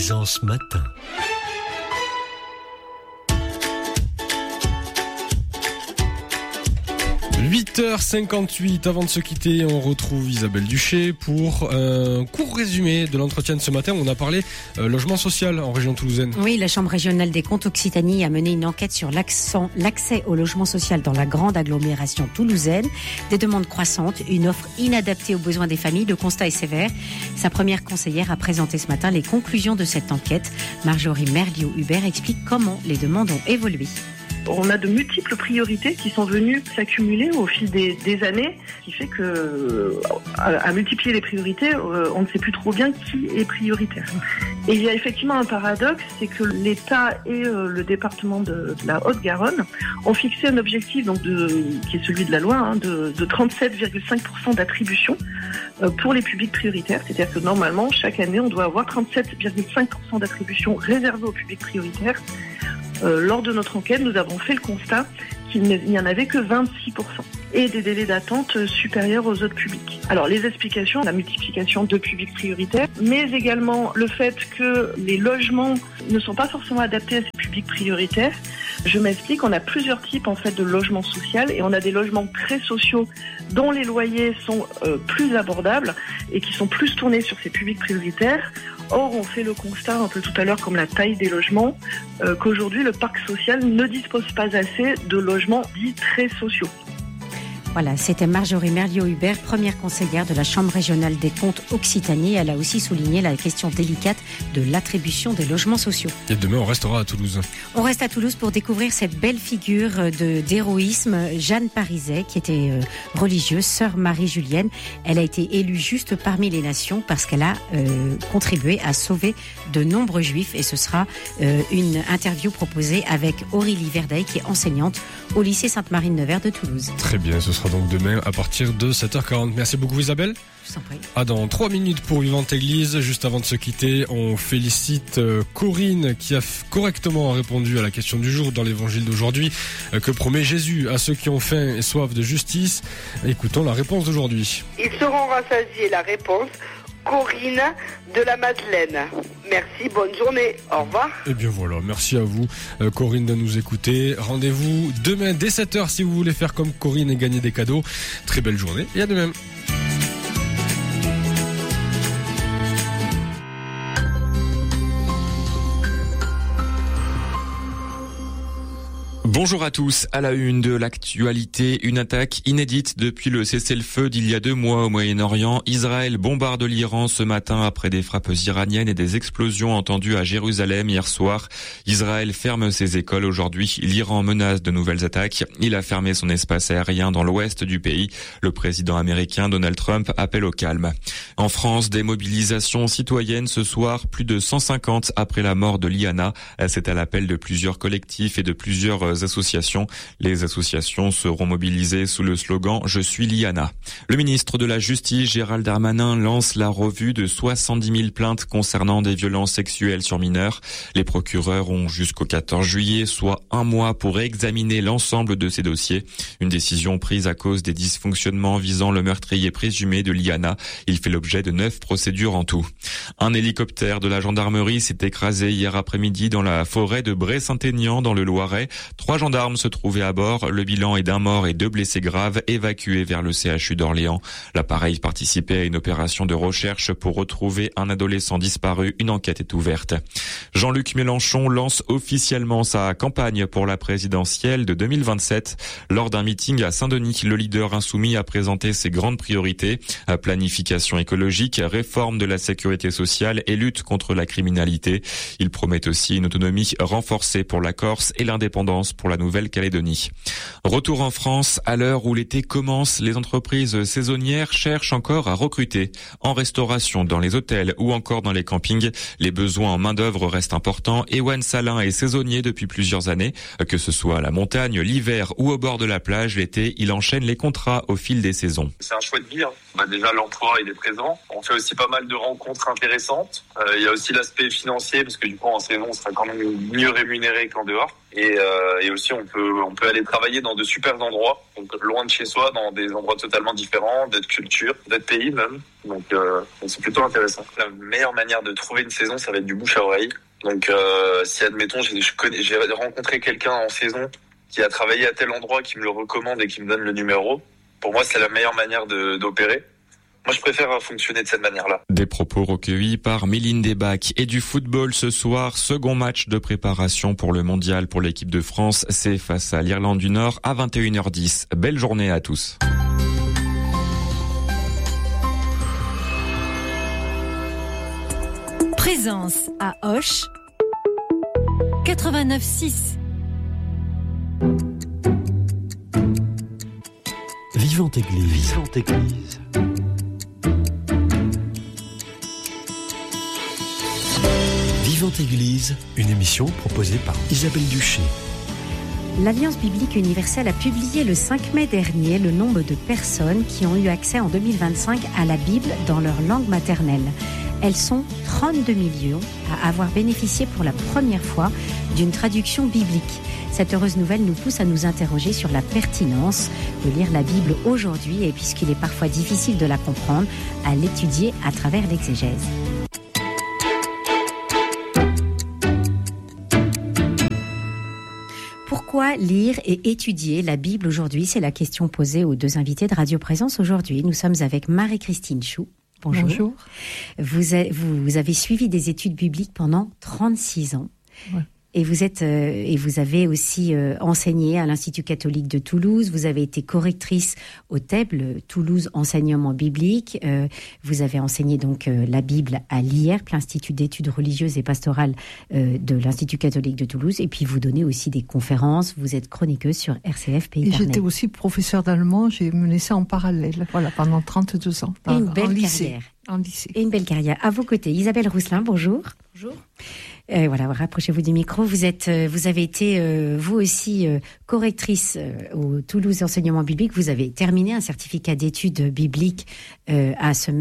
Présence matin. « 8h58, avant de se quitter, on retrouve Isabelle Duché pour un court résumé de l'entretien de ce matin. On a parlé logement social en région toulousaine. Oui, la Chambre régionale des comptes Occitanie a mené une enquête sur l'accès au logement social dans la grande agglomération toulousaine. Des demandes croissantes, une offre inadaptée aux besoins des familles, le constat est sévère. Sa première conseillère a présenté ce matin les conclusions de cette enquête. Marjorie Merliot-Hubert explique comment les demandes ont évolué. On a de multiples priorités qui sont venues s'accumuler au fil des années, ce qui fait que, à multiplier les priorités, on ne sait plus trop bien qui est prioritaire. Et il y a effectivement un paradoxe, c'est que l'État et le département de la Haute-Garonne ont fixé un objectif, donc qui est celui de la loi, de 37,5% d'attribution pour les publics prioritaires. C'est-à-dire que normalement, chaque année, on doit avoir 37,5% d'attribution réservée aux publics prioritaires. Lors de notre enquête, nous avons fait le constat qu'il n'y en avait que 26% et des délais d'attente supérieurs aux autres publics. Alors les explications, la multiplication de publics prioritaires, mais également le fait que les logements ne sont pas forcément adaptés à ces publics prioritaires. Je m'explique, on a plusieurs types en fait de logements sociaux et on a des logements très sociaux dont les loyers sont plus abordables et qui sont plus tournés sur ces publics prioritaires. Or, on fait le constat un peu tout à l'heure, comme la taille des logements, qu'aujourd'hui le parc social ne dispose pas assez de logements dits très sociaux. Voilà, c'était Marjorie Merliot-Hubert, première conseillère de la Chambre régionale des comptes Occitanie. Elle a aussi souligné la question délicate de l'attribution des logements sociaux. Et demain, on restera à Toulouse. On reste à Toulouse pour découvrir cette belle figure d'héroïsme, Jeanne Pariset, qui était religieuse, sœur Marie-Julienne. Elle a été élue juste parmi les nations parce qu'elle a contribué à sauver de nombreux juifs. Et ce sera une interview proposée avec Aurélie Verdeil, qui est enseignante au lycée Sainte-Marie-de-Nevers de Toulouse. Très bien, ce sera donc demain à partir de 7h40. Merci beaucoup Isabelle. Je vous en prie. Dans 3 minutes pour Vivante Église. Juste avant de se quitter, on félicite Corinne qui a correctement répondu à la question du jour dans l'évangile d'aujourd'hui. Que promet Jésus à ceux qui ont faim et soif de justice? Écoutons la réponse d'aujourd'hui. Ils seront rassasiés, la réponse. Corinne de la Madeleine. Merci, bonne journée. Au revoir. Et bien voilà, merci à vous Corinne de nous écouter. Rendez-vous demain dès 7h si vous voulez faire comme Corinne et gagner des cadeaux. Très belle journée et à demain. Bonjour à tous. À la une de l'actualité, une attaque inédite depuis le cessez-le-feu d'il y a 2 mois au Moyen-Orient. Israël bombarde l'Iran ce matin après des frappes iraniennes et des explosions entendues à Jérusalem hier soir. Israël ferme ses écoles aujourd'hui. L'Iran menace de nouvelles attaques. Il a fermé son espace aérien dans l'ouest du pays. Le président américain Donald Trump appelle au calme. En France, des mobilisations citoyennes ce soir, plus de 150 après la mort de Liana. C'est à l'appel de plusieurs collectifs et de plusieurs associations. Les associations seront mobilisées sous le slogan « Je suis Liana ». Le ministre de la Justice, Gérald Darmanin, lance la revue de 70 000 plaintes concernant des violences sexuelles sur mineurs. Les procureurs ont jusqu'au 14 juillet, soit 1 mois pour examiner l'ensemble de ces dossiers. Une décision prise à cause des dysfonctionnements visant le meurtrier présumé de Liana. Il fait l'objet de 9 procédures en tout. Un hélicoptère de la gendarmerie s'est écrasé hier après-midi dans la forêt de Bray-Saint-Aignan dans le Loiret. 3 gendarmes se trouvaient à bord. Le bilan est d'1 mort et 2 blessés graves évacués vers le CHU d'Orléans. L'appareil participait à une opération de recherche pour retrouver un adolescent disparu. Une enquête est ouverte. Jean-Luc Mélenchon lance officiellement sa campagne pour la présidentielle de 2027. Lors d'un meeting à Saint-Denis, le leader insoumis a présenté ses grandes priorités. Planification écologique, réforme de la sécurité sociale et lutte contre la criminalité. Il promet aussi une autonomie renforcée pour la Corse et l'indépendance pour la Nouvelle-Calédonie. Retour en France, à l'heure où l'été commence, les entreprises saisonnières cherchent encore à recruter. En restauration, dans les hôtels ou encore dans les campings, les besoins en main-d'œuvre restent reste important. Ewan Salin est saisonnier depuis plusieurs années. Que ce soit à la montagne, l'hiver ou au bord de la plage, l'été, il enchaîne les contrats au fil des saisons. C'est un choix de vie. Déjà, l'emploi, il est présent. On fait aussi pas mal de rencontres intéressantes. Il y a aussi l'aspect financier, parce que du coup, en saison, on sera quand même mieux rémunéré qu'en dehors. Et aussi, on peut aller travailler dans de super endroits, donc loin de chez soi, dans des endroits totalement différents, d'autres cultures, d'autres pays même. Donc c'est plutôt intéressant. La meilleure manière de trouver une saison, ça va être du bouche à oreille. Donc si admettons, j'ai rencontré quelqu'un en saison qui a travaillé à tel endroit, qui me le recommande et qui me donne le numéro, pour moi, c'est la meilleure manière d'opérer. Moi, je préfère fonctionner de cette manière-là. Des propos recueillis par Méline Desbacs. Et du football ce soir, second match de préparation pour le mondial pour l'équipe de France. C'est face à l'Irlande du Nord à 21h10. Belle journée à tous. Présence à Auch 89.6. Vivante Église. Vivante Église. Vivante Église, une émission proposée par Isabelle Duché. L'Alliance biblique universelle a publié le 5 mai dernier le nombre de personnes qui ont eu accès en 2025 à la Bible dans leur langue maternelle. Elles sont 32 millions à avoir bénéficié pour la première fois d'une traduction biblique. Cette heureuse nouvelle nous pousse à nous interroger sur la pertinence de lire la Bible aujourd'hui et puisqu'il est parfois difficile de la comprendre, à l'étudier à travers l'exégèse. Pourquoi lire et étudier la Bible aujourd'hui ? C'est la question posée aux deux invités de Radio Présence aujourd'hui. Nous sommes avec Marie-Christine Chou. Bonjour. Bonjour. Vous avez suivi des études bibliques pendant 36 ans. Ouais. Et vous avez aussi enseigné à l'Institut catholique de Toulouse. Vous avez été correctrice au TEB, le Toulouse Enseignement Biblique. Vous avez enseigné donc la Bible à l'IERP, l'Institut d'études religieuses et pastorales de l'Institut catholique de Toulouse. Et puis vous donnez aussi des conférences. Vous êtes chroniqueuse sur RCF Pays d'Arnhem. Et j'étais aussi professeure d'allemand. J'ai mené ça en parallèle, voilà, pendant 32 ans. Et une belle carrière. En lycée. Et une belle carrière. À vos côtés, Isabelle Rousselin, bonjour. Bonjour. Voilà, rapprochez-vous du micro. Vous avez été, vous aussi, correctrice au Toulouse Enseignement Biblique. Vous avez terminé un certificat d'études bibliques à ce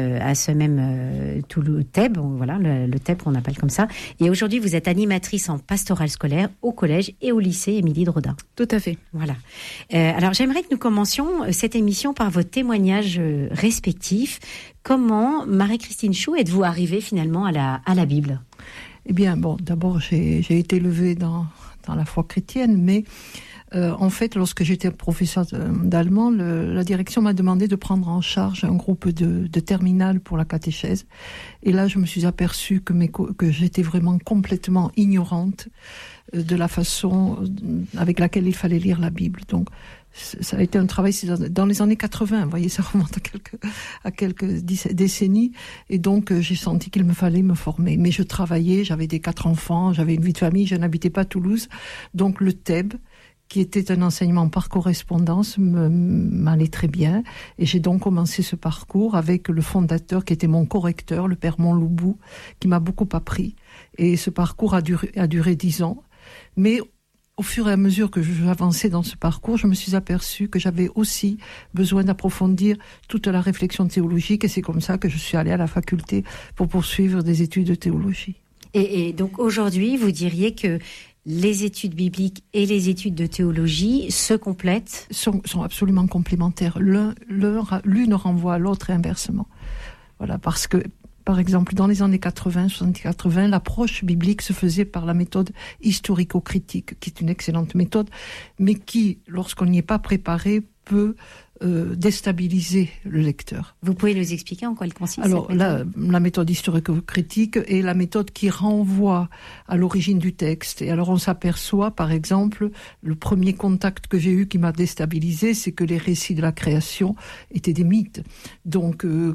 même Toulouse TEB. Voilà, le TEB qu'on appelle comme ça. Et aujourd'hui, vous êtes animatrice en pastorale scolaire au collège et au lycée Émilie de Rodin. Tout à fait. Voilà. Alors, j'aimerais que nous commencions cette émission par vos témoignages respectifs. Comment, Marie-Christine Chou, êtes-vous arrivée finalement à la Bible ? Eh bien, bon, d'abord, j'ai été élevée dans la foi chrétienne, mais en fait, lorsque j'étais professeure d'allemand, la direction m'a demandé de prendre en charge un groupe de terminale pour la catéchèse. Et là, je me suis aperçue que j'étais vraiment complètement ignorante de la façon avec laquelle il fallait lire la Bible. Donc, ça a été un travail dans les années 80, vous voyez, ça remonte à quelques décennies, et donc j'ai senti qu'il me fallait me former. Mais je travaillais, j'avais 4 enfants, j'avais une vie de famille, je n'habitais pas Toulouse, donc le TEB, qui était un enseignement par correspondance, m'allait très bien, et j'ai donc commencé ce parcours avec le fondateur qui était mon correcteur, le père Montloubou, qui m'a beaucoup appris, et ce parcours a duré 10 ans, mais au fur et à mesure que j'avançais dans ce parcours, je me suis aperçue que j'avais aussi besoin d'approfondir toute la réflexion théologique, et c'est comme ça que je suis allée à la faculté pour poursuivre des études de théologie. Et donc aujourd'hui, vous diriez que les études bibliques et les études de théologie se complètent ? Sont absolument complémentaires. L'une renvoie à l'autre et inversement. Voilà, parce que par exemple, dans les années 80, 70-80, l'approche biblique se faisait par la méthode historico-critique, qui est une excellente méthode, mais qui, lorsqu'on n'y est pas préparé, peut déstabiliser le lecteur. Vous pouvez nous expliquer en quoi elle consiste ? Alors, la méthode historico-critique est la méthode qui renvoie à l'origine du texte. Et alors, on s'aperçoit, par exemple, le premier contact que j'ai eu qui m'a déstabilisé, c'est que les récits de la création étaient des mythes. Donc,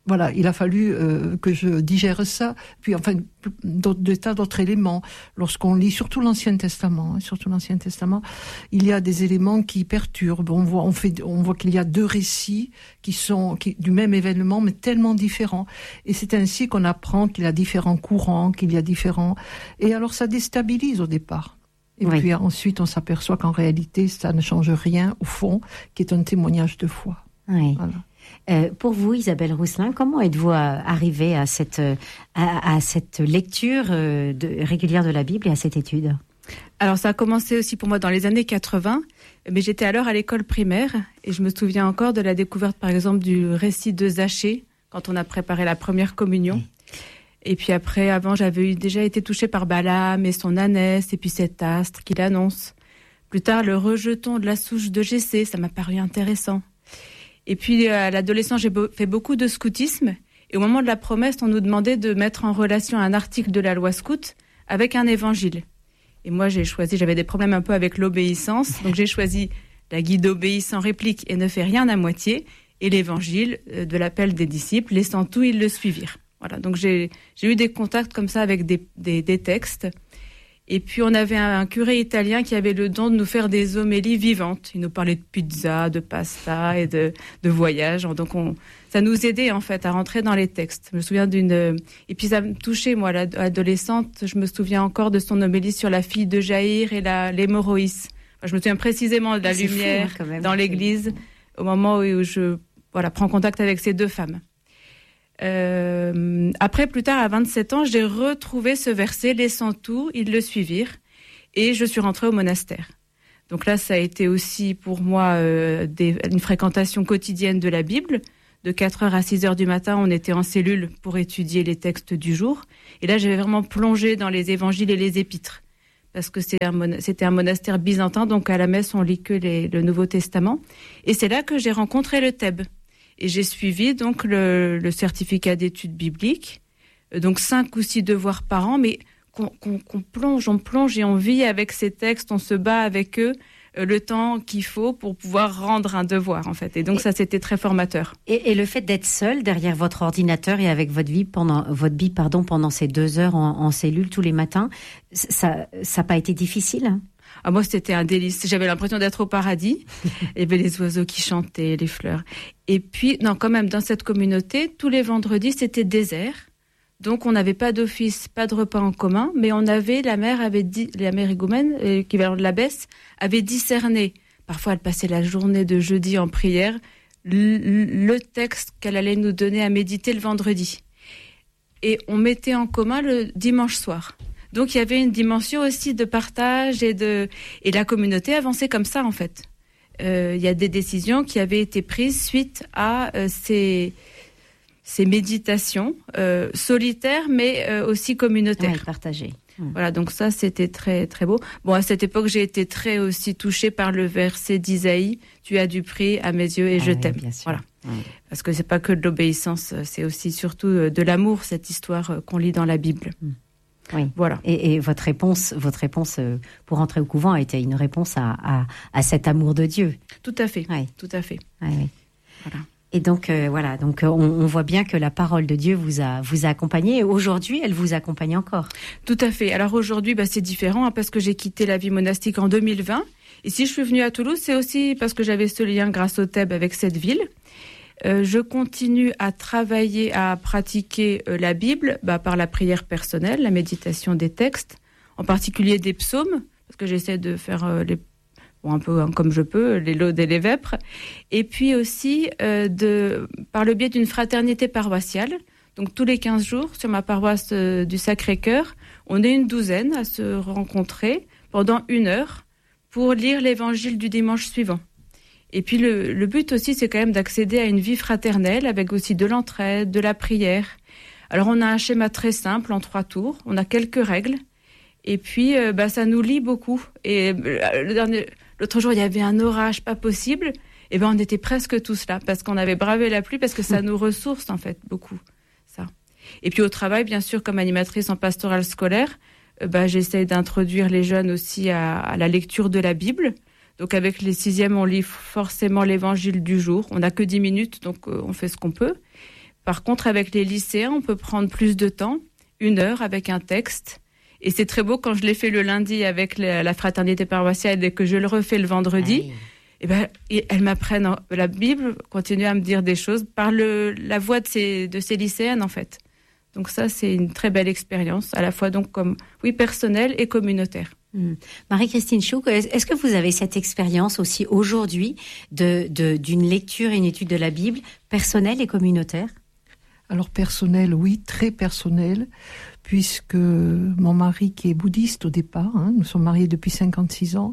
voilà, il a fallu que je digère ça. Puis enfin, des tas d'autres éléments. Lorsqu'on lit surtout l'Ancien Testament, il y a des éléments qui perturbent. On voit qu'il y a deux récits qui sont du même événement, mais tellement différents. Et c'est ainsi qu'on apprend qu'il y a différents courants, Et alors ça déstabilise au départ. Et puis ensuite, on s'aperçoit qu'en réalité, ça ne change rien au fond, qui est un témoignage de foi. Oui. Voilà. Pour vous, Isabelle Rousselin, comment êtes-vous arrivée à cette lecture régulière de la Bible et à cette étude ? Alors ça a commencé aussi pour moi dans les années 80, mais j'étais alors à l'école primaire et je me souviens encore de la découverte par exemple du récit de Zachée quand on a préparé la première communion. Et puis après, avant, j'avais déjà été touchée par Balaam et son ânesse et puis cet astre qu'il annonce. Plus tard, le rejeton de la souche de Jessé, ça m'a paru intéressant. Et puis à l'adolescence, j'ai fait beaucoup de scoutisme. Et au moment de la promesse, on nous demandait de mettre en relation un article de la loi scout avec un évangile. Et moi, j'avais des problèmes un peu avec l'obéissance. Donc j'ai choisi la guide obéit sans réplique et ne fait rien à moitié. Et l'évangile de l'appel des disciples, laissant tout, ils le suivirent. Voilà, donc j'ai eu des contacts comme ça avec des textes. Et puis on avait un curé italien qui avait le don de nous faire des homélies vivantes. Il nous parlait de pizza, de pasta et de voyage. Donc ça nous aidait en fait à rentrer dans les textes. Je me souviens et puis ça me touchait moi, l'adolescente. Je me souviens encore de son homélie sur la fille de Jaïr et l'hémorroïs. Enfin, je me souviens précisément de la lumière dans l'église au moment où je prends contact avec ces deux femmes. Après, plus tard, à 27 ans, j'ai retrouvé ce verset, laissant tout, ils le suivirent, et je suis rentrée au monastère. Donc là, ça a été aussi pour moi une fréquentation quotidienne de la Bible. De 4h à 6h du matin, on était en cellule pour étudier les textes du jour. Et là, j'avais vraiment plongé dans les évangiles et les épîtres, parce que c'était un monastère byzantin, donc à la messe, on lit que le Nouveau Testament. Et c'est là que j'ai rencontré le Thèbes. Et j'ai suivi donc le certificat d'études bibliques, donc 5 ou 6 devoirs par an, mais on plonge et on vit avec ces textes, on se bat avec eux le temps qu'il faut pour pouvoir rendre un devoir en fait. Et donc ça c'était très formateur. Et le fait d'être seul derrière votre ordinateur et avec votre Bible pendant ces 2 heures en cellule tous les matins, ça n'a pas été difficile hein? Ah, moi, c'était un délice. J'avais l'impression d'être au paradis. Il y avait les oiseaux qui chantaient, les fleurs. Et puis, non, quand même, dans cette communauté, tous les vendredis, c'était désert. Donc, on n'avait pas d'office, pas de repas en commun, mais la mère higoumène, équivalent de l'abbesse, avait discerné. Parfois, elle passait la journée de jeudi en prière, le texte qu'elle allait nous donner à méditer le vendredi. Et on mettait en commun le dimanche soir. Donc il y avait une dimension aussi de partage et la communauté avançait comme ça en fait. Il y a des décisions qui avaient été prises suite à ces méditations solitaires mais aussi communautaires. Ouais, partagées. Voilà, donc ça c'était très très beau. Bon, à cette époque j'ai été très aussi touchée par le verset d'Isaïe, tu as du prix à mes yeux et je t'aime. Voilà. Parce que c'est pas que de l'obéissance, c'est aussi surtout de l'amour cette histoire qu'on lit dans la Bible. Oui. Voilà. Et votre réponse pour entrer au couvent a été une réponse à cet amour de Dieu. Tout à fait. Oui. Tout à fait. Oui. Voilà. Et donc on voit bien que la parole de Dieu vous a accompagné. Et aujourd'hui, elle vous accompagne encore. Tout à fait. Alors aujourd'hui, c'est différent parce que j'ai quitté la vie monastique en 2020. Et si je suis venue à Toulouse, c'est aussi parce que j'avais ce lien grâce au Thèbes avec cette ville. Je continue à travailler, à pratiquer la Bible par la prière personnelle, la méditation des textes, en particulier des psaumes, parce que j'essaie de faire un peu comme je peux, les laudes et les vêpres, et puis aussi par le biais d'une fraternité paroissiale. Donc tous les 15 jours, sur ma paroisse du Sacré-Cœur, on est une douzaine à se rencontrer pendant 1 heure pour lire l'évangile du dimanche suivant. Et puis le but aussi, c'est quand même d'accéder à une vie fraternelle avec aussi de l'entraide, de la prière. Alors on a un schéma très simple en 3 tours, on a quelques règles, et puis ça nous lie beaucoup. Et l'autre jour, il y avait un orage pas possible, et on était presque tous là, parce qu'on avait bravé la pluie, parce que ça nous ressource en fait beaucoup, ça. Et puis au travail, bien sûr, comme animatrice en pastorale scolaire, j'essaie d'introduire les jeunes aussi à la lecture de la Bible. Donc avec les 6e, on lit forcément l'évangile du jour. On n'a que 10 minutes, donc on fait ce qu'on peut. Par contre, avec les lycéens, on peut prendre plus de temps, 1 heure avec un texte. Et c'est très beau quand je l'ai fait le lundi avec la fraternité paroissiale et que je le refais le vendredi. Et elles m'apprennent la Bible, continuent à me dire des choses par la voix de ces lycéennes, en fait. Donc ça, c'est une très belle expérience, à la fois donc personnelle et communautaire. Marie-Christine Chouk, est-ce que vous avez cette expérience aussi aujourd'hui d'une lecture et une étude de la Bible personnelle et communautaire ? Alors personnelle, oui, très personnelle, puisque mon mari qui est bouddhiste au départ, nous sommes mariés depuis 56 ans,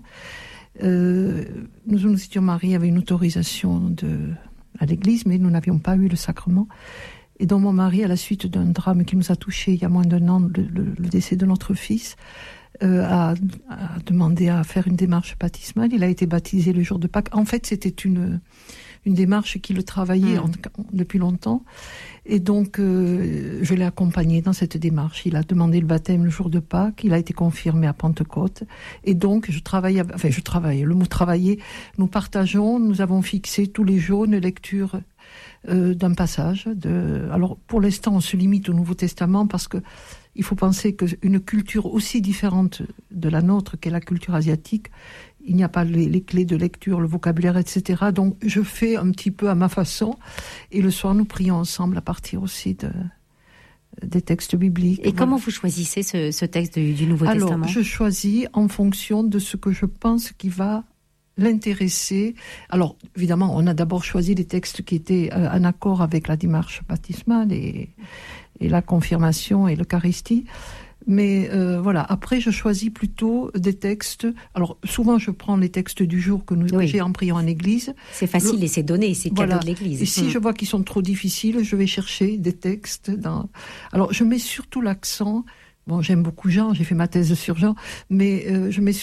nous nous étions mariés avec une autorisation à l'église, mais nous n'avions pas eu le sacrement. Et donc mon mari, à la suite d'un drame qui nous a touchés il y a moins d'1 an, le décès de notre fils, a demandé à faire une démarche baptismale. Il a été baptisé le jour de Pâques. En fait, c'était une démarche qui le travaillait depuis longtemps. Et donc, je l'ai accompagné dans cette démarche. Il a demandé le baptême le jour de Pâques. Il a été confirmé à Pentecôte. Et donc, je travaillais, le mot travailler, nous partageons, nous avons fixé tous les jours une lecture d'un passage. Alors, pour l'instant, on se limite au Nouveau Testament parce que il faut penser qu'une culture aussi différente de la nôtre qu'est la culture asiatique, il n'y a pas les clés de lecture, le vocabulaire, etc. Donc, je fais un petit peu à ma façon. Et le soir, nous prions ensemble à partir aussi des textes bibliques. Et comment vous choisissez ce texte du Nouveau Testament ? Alors, je choisis en fonction de ce que je pense qui va l'intéresser. Alors, évidemment, on a d'abord choisi des textes qui étaient en accord avec la démarche baptismale et la confirmation et l'Eucharistie. Mais voilà, après je choisis plutôt des textes. Alors souvent je prends les textes du jour que j'ai en priant en église. C'est facile et c'est donné, c'est cadeau de l'église. Et si je vois qu'ils sont trop difficiles, je vais chercher des textes. Alors je mets surtout l'accent. Bon, j'aime beaucoup Jean, j'ai fait ma thèse sur Jean, mais je mets